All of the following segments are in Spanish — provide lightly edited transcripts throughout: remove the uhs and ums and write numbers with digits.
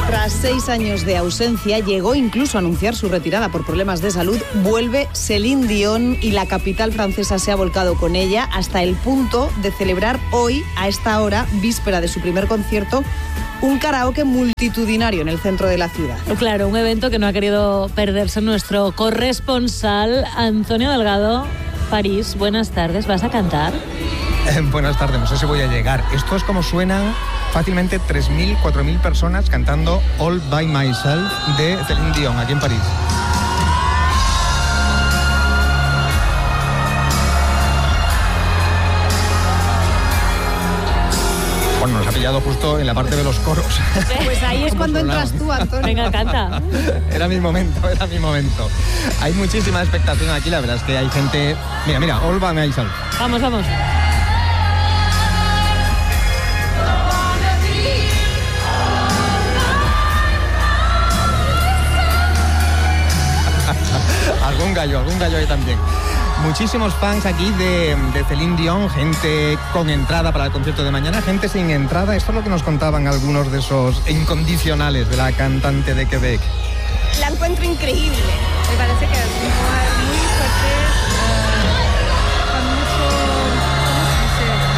Tras 6 años de ausencia, llegó incluso a anunciar su retirada por problemas de salud, vuelve Céline Dion y la capital francesa se ha volcado con ella hasta el punto de celebrar hoy, a esta hora, víspera de su primer concierto, un karaoke multitudinario en el centro de la ciudad. Claro, un evento que no ha querido perderse nuestro corresponsal Antonio Delgado. París, buenas tardes, ¿vas a cantar? Buenas tardes, no sé si voy a llegar. Esto es como suenan fácilmente 3.000, 4.000 personas cantando All By Myself de Céline Dion aquí en París. Bueno, nos ha pillado justo en la parte de los coros. Pues ahí es cuando entras tú, Antonio. Venga, canta. Era mi momento. Hay muchísima expectación aquí, la verdad es que hay gente... Mira, All By Myself. Vamos. algún gallo ahí también. Muchísimos fans aquí de Céline Dion, gente con entrada para el concierto de mañana, gente sin entrada. Esto es lo que nos contaban algunos de esos incondicionales de la cantante de Quebec. La encuentro increíble. Me parece que es una mujer muy fuerte, con mucho, ¿cómo se dice?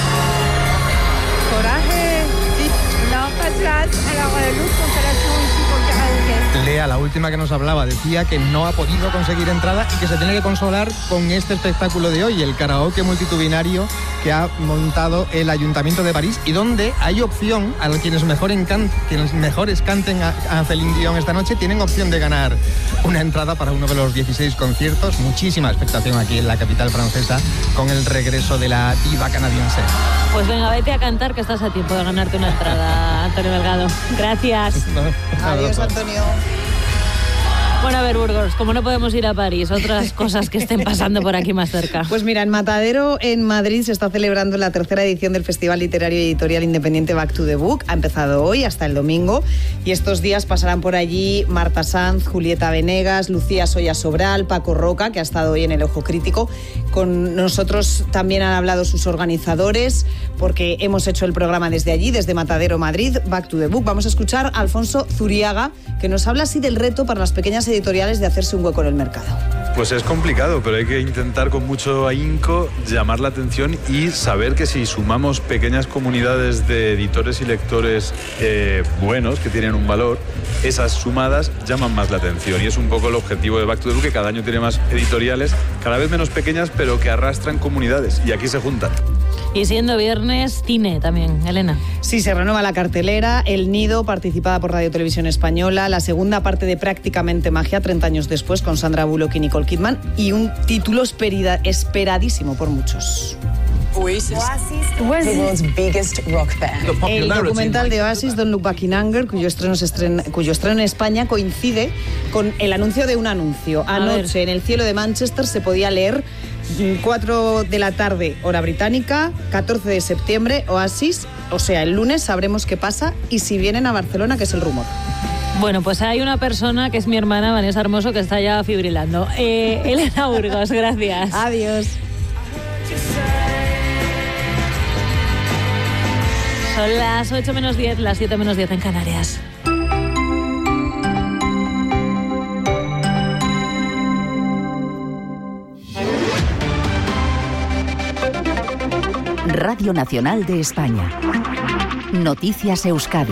Valor, coraje, no para atrás, alors l'autre constellation ici pour le karaoké. Lea, la última que nos hablaba, decía que no ha podido conseguir entrada y que se tiene que consolar con este espectáculo de hoy, el karaoke multitudinario que ha montado el Ayuntamiento de París y donde hay opción a quienes mejores canten a Céline Dion esta noche, tienen opción de ganar una entrada para uno de los 16 conciertos. Muchísima expectación aquí en la capital francesa con el regreso de la diva canadiense. Pues venga, vete a cantar que estás a tiempo de ganarte una entrada, Antonio Delgado. Gracias. Adiós, Antonio. Bueno, a ver, Burgos, como no podemos ir a París, otras cosas que estén pasando por aquí más cerca. Pues mira, en Matadero, en Madrid, se está celebrando la tercera edición del Festival Literario y Editorial Independiente Back to the Book. Ha empezado hoy hasta el domingo y estos días pasarán por allí Marta Sanz, Julieta Venegas, Lucía Soya Sobral, Paco Roca, que ha estado hoy en el Ojo Crítico. Con nosotros también han hablado sus organizadores, porque hemos hecho el programa desde allí, desde Matadero, Madrid, Back to the Book. Vamos a escuchar a Alfonso Zuriaga, que nos habla así del reto para las pequeñas editoriales de hacerse un hueco en el mercado. Pues es complicado, pero hay que intentar con mucho ahínco llamar la atención y saber que si sumamos pequeñas comunidades de editores y lectores buenos, que tienen un valor, esas sumadas llaman más la atención. Y es un poco el objetivo de Back to the Book, que cada año tiene más editoriales, cada vez menos pequeñas, pero que arrastran comunidades. Y aquí se juntan. Y siendo viernes, cine también, Elena. Sí, se renueva la cartelera El Nido, participada por Radio Televisión Española, la segunda parte de Prácticamente Magia, 30 años después, con Sandra Bullock y Nicole Kidman, y un título esperadísimo por muchos. Oasis, the world's biggest rock band. El documental de Oasis, Don't Look Back in Anger, cuyo estreno en España coincide con el anuncio de un anuncio. Anoche, en el cielo de Manchester, se podía leer 4 de la tarde, hora británica, 14 de septiembre, Oasis. O sea, el lunes sabremos qué pasa y si vienen a Barcelona, que es el rumor. Bueno, pues hay una persona que es mi hermana, Vanessa Hermoso, que está ya fibrilando. Elena Burgos, gracias. Adiós. Son las 8 menos 10, las 7 menos 10 en Canarias. Radio Nacional de España. Noticias Euskadi.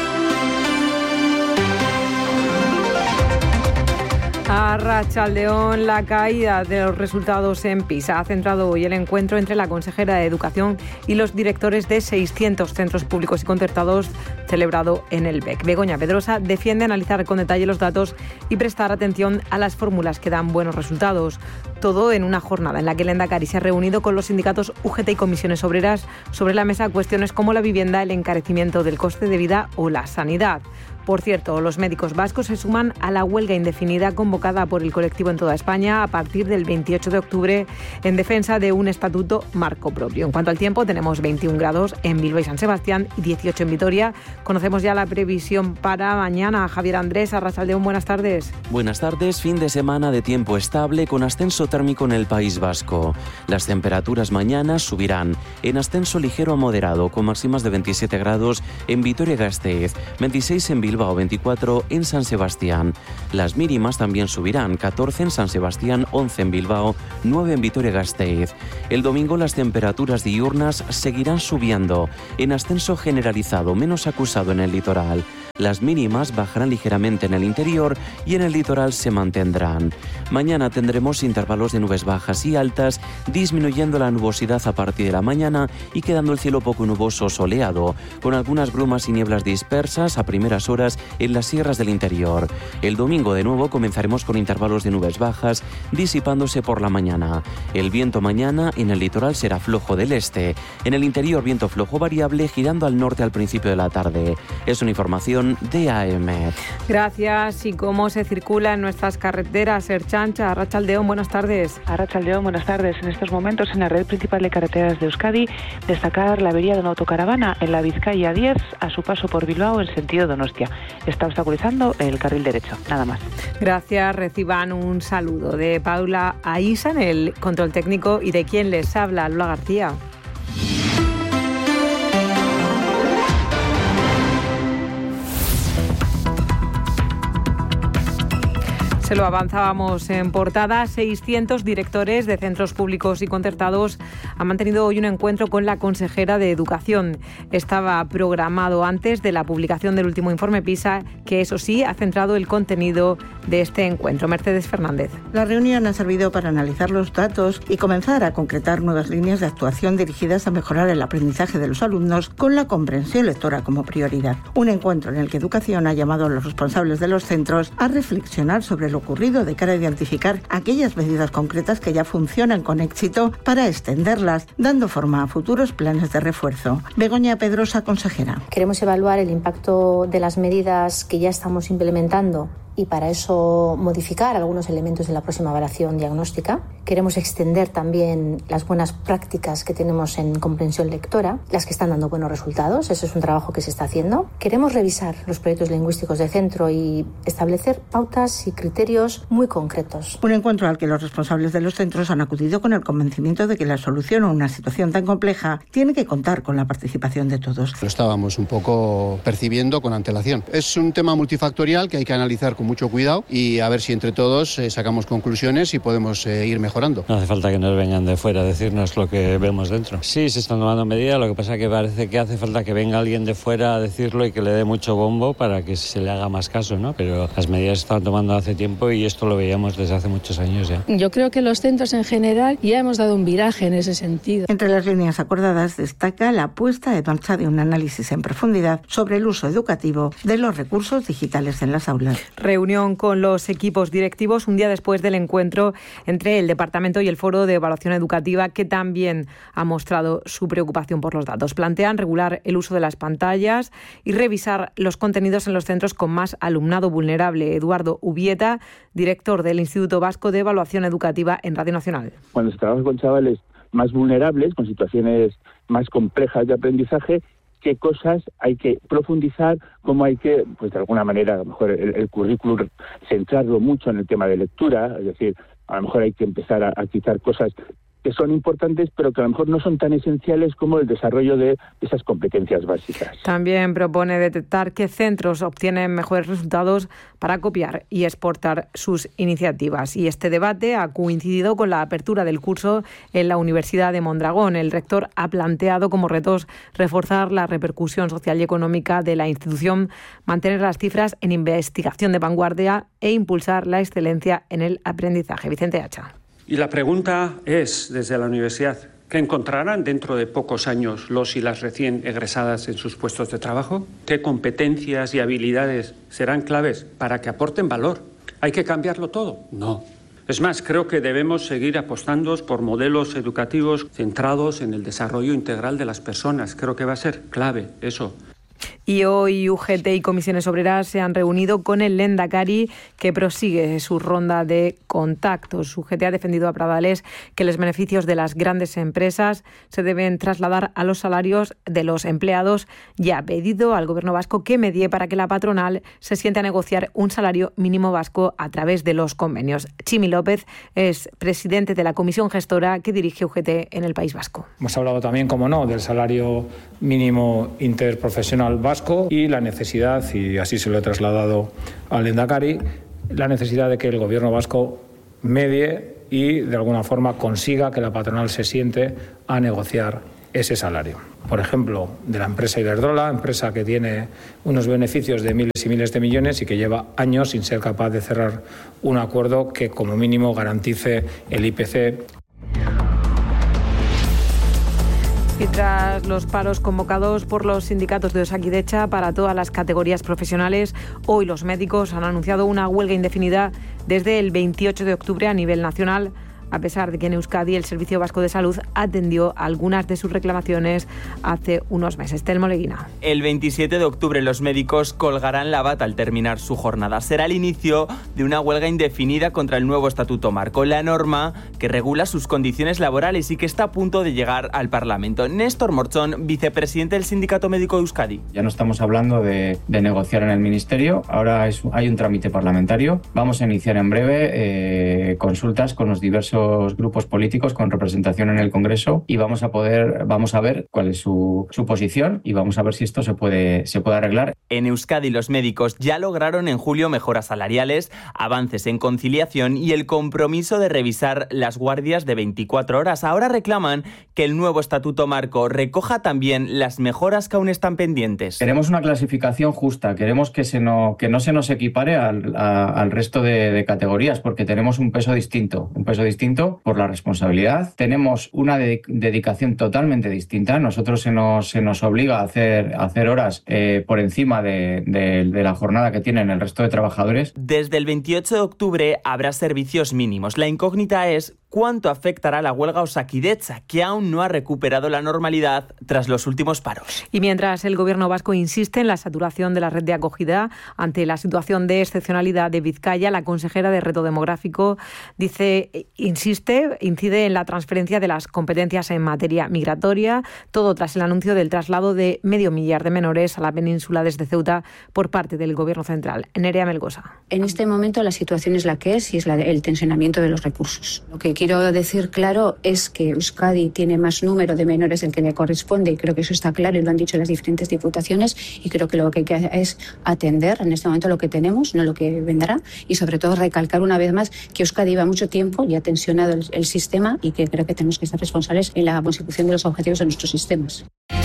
Arratsaldeón, la caída de los resultados en PISA ha centrado hoy el encuentro entre la consejera de Educación y los directores de 600 centros públicos y concertados celebrado en el BEC. Begoña Pedrosa defiende analizar con detalle los datos y prestar atención a las fórmulas que dan buenos resultados. Todo en una jornada en la que el Endacari se ha reunido con los sindicatos UGT y comisiones obreras. Sobre la mesa cuestiones como la vivienda, el encarecimiento del coste de vida o la sanidad. Por cierto, los médicos vascos se suman a la huelga indefinida convocada por el colectivo en toda España a partir del 28 de octubre en defensa de un estatuto marco propio. En cuanto al tiempo, tenemos 21 grados en Bilbao y San Sebastián y 18 en Vitoria. Conocemos ya la previsión para mañana. Javier Andrés, arratsaldeón, buenas tardes. Buenas tardes, fin de semana de tiempo estable con ascenso ascenso térmico en el País Vasco. Las temperaturas mañana subirán en ascenso ligero a moderado, con máximas de 27 grados en Vitoria-Gasteiz, 26 en Bilbao, 24 en San Sebastián. Las mínimas también subirán, 14 en San Sebastián, 11 en Bilbao, 9 en Vitoria-Gasteiz. El domingo las temperaturas diurnas seguirán subiendo, en ascenso generalizado, menos acusado en el litoral. Las mínimas bajarán ligeramente en el interior y en el litoral se mantendrán. Mañana tendremos intervalos de nubes bajas y altas, disminuyendo la nubosidad a partir de la mañana y quedando el cielo poco nuboso soleado, con algunas brumas y nieblas dispersas a primeras horas en las sierras del interior. El domingo de nuevo comenzaremos con intervalos de nubes bajas, disipándose por la mañana. El viento mañana en el litoral será flojo del este. En el interior viento flojo variable, girando al norte al principio de la tarde. Es una información de AM. Gracias. ¿Y cómo se circula en nuestras carreteras? Ertzaintza, Arratsaldeón, buenas tardes. Arratsaldeón, buenas tardes. En estos momentos en la red principal de carreteras de Euskadi, destacar la avería de una autocaravana en la Vizcaya 10 a su paso por Bilbao en sentido Donostia. Está obstaculizando el carril derecho. Nada más. Gracias. Reciban un saludo de Paula Aisa en el control técnico y de quien les habla, Lola García. Se lo avanzábamos en portada. 600 directores de centros públicos y concertados han mantenido hoy un encuentro con la consejera de Educación. Estaba programado antes de la publicación del último informe PISA, que eso sí ha centrado el contenido de este encuentro. Mercedes Fernández. La reunión ha servido para analizar los datos y comenzar a concretar nuevas líneas de actuación dirigidas a mejorar el aprendizaje de los alumnos con la comprensión lectora como prioridad. Un encuentro en el que Educación ha llamado a los responsables de los centros a reflexionar sobre lo ocurrido de cara a identificar aquellas medidas concretas que ya funcionan con éxito para extenderlas, dando forma a futuros planes de refuerzo. Begoña Pedrosa, consejera. Queremos evaluar el impacto de las medidas que ya estamos implementando y para eso modificar algunos elementos de la próxima evaluación diagnóstica. Queremos extender también las buenas prácticas que tenemos en comprensión lectora, las que están dando buenos resultados. Eso es un trabajo que se está haciendo. Queremos revisar los proyectos lingüísticos de centro y establecer pautas y criterios muy concretos. Un encuentro al que los responsables de los centros han acudido con el convencimiento de que la solución a una situación tan compleja tiene que contar con la participación de todos. Lo estábamos un poco percibiendo con antelación. Es un tema multifactorial que hay que analizar con mucho cuidado y a ver si entre todos sacamos conclusiones y podemos ir mejorando. No hace falta que nos vengan de fuera a decirnos lo que vemos dentro. Sí, se están tomando medidas, lo que pasa es que parece que hace falta que venga alguien de fuera a decirlo y que le dé mucho bombo para que se le haga más caso, ¿no? Pero las medidas se están tomando hace tiempo y esto lo veíamos desde hace muchos años ya. Yo creo que los centros en general ya hemos dado un viraje en ese sentido. Entre las líneas acordadas destaca la puesta en marcha de un análisis en profundidad sobre el uso educativo de los recursos digitales en las aulas. Reunión con los equipos directivos un día después del encuentro entre el Departamento y el Foro de Evaluación Educativa, que también ha mostrado su preocupación por los datos. Plantean regular el uso de las pantallas y revisar los contenidos en los centros con más alumnado vulnerable. Eduardo Ubieta, director del Instituto Vasco de Evaluación Educativa en Radio Nacional. Cuando se trabaja con chavales más vulnerables, con situaciones más complejas de aprendizaje, qué cosas hay que profundizar, cómo hay que, pues de alguna manera, a lo mejor el currículum centrarlo mucho en el tema de lectura, es decir, a lo mejor hay que empezar a quitar cosas que son importantes, pero que a lo mejor no son tan esenciales como el desarrollo de esas competencias básicas. También propone detectar qué centros obtienen mejores resultados para copiar y exportar sus iniciativas. Y este debate ha coincidido con la apertura del curso en la Universidad de Mondragón. El rector ha planteado como retos reforzar la repercusión social y económica de la institución, mantener las cifras en investigación de vanguardia e impulsar la excelencia en el aprendizaje. Vicente Hacha. Y la pregunta es, desde la universidad, ¿qué encontrarán dentro de pocos años los y las recién egresadas en sus puestos de trabajo? ¿Qué competencias y habilidades serán claves para que aporten valor? ¿Hay que cambiarlo todo? No. Es más, creo que debemos seguir apostando por modelos educativos centrados en el desarrollo integral de las personas. Creo que va a ser clave eso. Y hoy UGT y Comisiones Obreras se han reunido con el Lehendakari, que prosigue su ronda de contactos. UGT ha defendido a Pradales que los beneficios de las grandes empresas se deben trasladar a los salarios de los empleados y ha pedido al Gobierno vasco que medie para que la patronal se siente a negociar un salario mínimo vasco a través de los convenios. Chimi López es presidente de la comisión gestora que dirige UGT en el País Vasco. Hemos hablado también, como no, del salario mínimo interprofesional vasco y la necesidad, y así se lo he trasladado al Lehendakari, la necesidad de que el Gobierno vasco medie y de alguna forma consiga que la patronal se siente a negociar ese salario. Por ejemplo, de la empresa Iberdrola, empresa que tiene unos beneficios de miles y miles de millones y que lleva años sin ser capaz de cerrar un acuerdo que como mínimo garantice el IPC. Y tras los paros convocados por los sindicatos de Osakidecha para todas las categorías profesionales, hoy los médicos han anunciado una huelga indefinida desde el 28 de octubre a nivel nacional, a pesar de que en Euskadi el Servicio Vasco de Salud atendió algunas de sus reclamaciones hace unos meses. Telmo Leguina. El 27 de octubre los médicos colgarán la bata al terminar su jornada. Será el inicio de una huelga indefinida contra el nuevo Estatuto Marco, la norma que regula sus condiciones laborales y que está a punto de llegar al Parlamento. Néstor Morchón, vicepresidente del Sindicato Médico de Euskadi. Ya no estamos hablando de negociar en el Ministerio, ahora hay un trámite parlamentario. Vamos a iniciar en breve consultas con los diversos grupos políticos con representación en el Congreso y vamos a ver cuál es su posición y vamos a ver si esto se puede arreglar. En Euskadi los médicos ya lograron en julio mejoras salariales, avances en conciliación y el compromiso de revisar las guardias de 24 horas. Ahora reclaman que el nuevo Estatuto Marco recoja también las mejoras que aún están pendientes. Queremos una clasificación justa, queremos que no se nos equipare al resto de categorías porque tenemos un peso distinto por la responsabilidad. Tenemos una dedicación totalmente distinta. Nosotros se nos obliga a hacer horas por encima de la jornada que tienen el resto de trabajadores. Desde el 28 de octubre habrá servicios mínimos. La incógnita es cuánto afectará la huelga Osakidecha, que aún no ha recuperado la normalidad tras los últimos paros. Y mientras el Gobierno vasco insiste en la saturación de la red de acogida ante la situación de excepcionalidad de Vizcaya, la consejera de Reto Demográfico incide en la transferencia de las competencias en materia migratoria, todo tras el anuncio del traslado de 500.000 de menores a la península desde Ceuta por parte del Gobierno central. Nerea Melgosa. En este momento la situación es la que es y es el tensionamiento de los recursos. Lo que quiero decir claro es que Euskadi tiene más número de menores del que le corresponde y creo que eso está claro y lo han dicho las diferentes diputaciones y creo que lo que hay que es atender en este momento lo que tenemos, no lo que vendrá y sobre todo recalcar una vez más que Euskadi lleva mucho tiempo y ha tensionado el sistema y que creo que tenemos que ser responsables en la consecución de los objetivos de nuestros sistemas.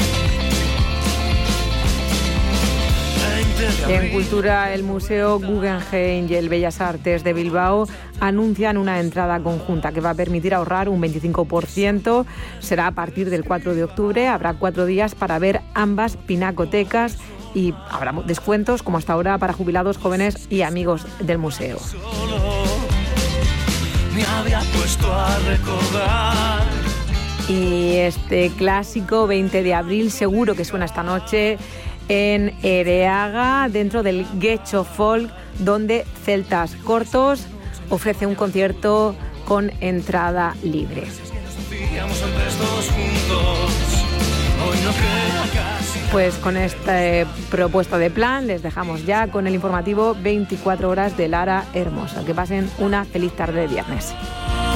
En Cultura, el Museo Guggenheim y el Bellas Artes de Bilbao anuncian una entrada conjunta que va a permitir ahorrar un 25%. Será a partir del 4 de octubre. Habrá 4 días para ver ambas pinacotecas y habrá descuentos, como hasta ahora, para jubilados, jóvenes y amigos del museo. Me había puesto a recordar. Y este clásico 20 de abril seguro que suena esta noche en Ereaga, dentro del Getxo Folk, donde Celtas Cortos ofrece un concierto con entrada libre. Pues con esta propuesta de plan les dejamos ya con el informativo 24 horas de Lara Hermosa. Que pasen una feliz tarde de viernes.